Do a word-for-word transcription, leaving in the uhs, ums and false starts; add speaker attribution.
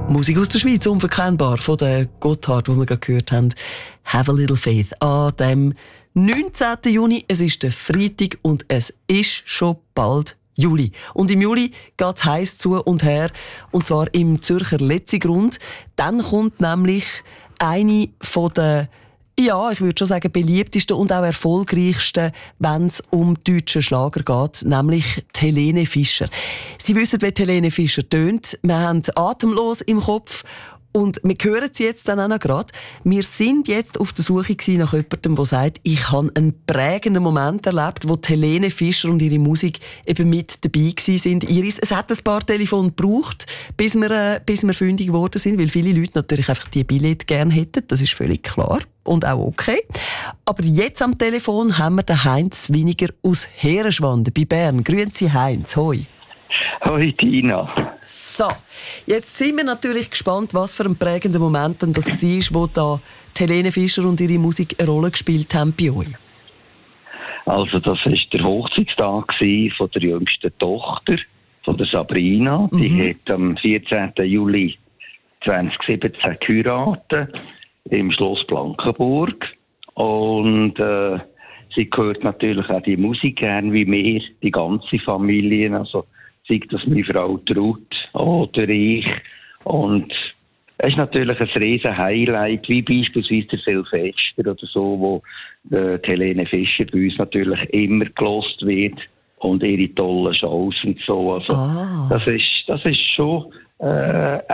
Speaker 1: Musik aus der Schweiz, unverkennbar, von der Gotthard, die wir gerade gehört haben. «Have a little faith» an dem neunzehnten Juni. Es ist der Freitag und es ist schon bald Juli. Und im Juli geht es heiß zu und her, und zwar im Zürcher Letzigrund. Dann kommt nämlich eine von der, ja, ich würde schon sagen, beliebtesten und auch erfolgreichsten, wenn es um deutschen Schlager geht, nämlich die Helene Fischer. Sie wissen, wie die Helene Fischer tönt. Wir haben «Atemlos» im Kopf. Und wir hören sie jetzt dann auch noch gerade. Wir sind jetzt auf der Suche nach jemandem, der sagt, ich habe einen prägenden Moment erlebt, wo die Helene Fischer und ihre Musik eben mit dabei sind. Iris, es hat ein paar Telefone gebraucht, bis wir, äh, bis wir fündig geworden sind, weil viele Leute natürlich einfach die Billette gerne hätten. Das ist völlig klar und auch okay. Aber jetzt am Telefon haben wir den Heinz Winiger aus Heerenschwanden bei Bern. Grüezi Heinz, hoi.
Speaker 2: Hoi Tina.
Speaker 1: So, jetzt sind wir natürlich gespannt, was für ein prägender Moment das war, wo da die Helene Fischer und ihre Musik eine Rolle gespielt haben bei euch.
Speaker 2: Also das war der Hochzeitstag von der jüngsten Tochter, von der Sabrina. Mhm. Die hat am vierzehnten Juli zweitausendsiebzehn geheiratet im Schloss Blankenburg. Und äh, sie hört natürlich auch die Musik gern wie wir, die ganze Familie. Also sei das meine Frau Trud oder ich. Und es ist natürlich ein riesen Highlight, wie beispielsweise der Silvester oder so, wo äh, die Helene Fischer bei uns natürlich immer gelost wird und ihre tollen Shows und so. Also, ah. das ist, das ist schon äh,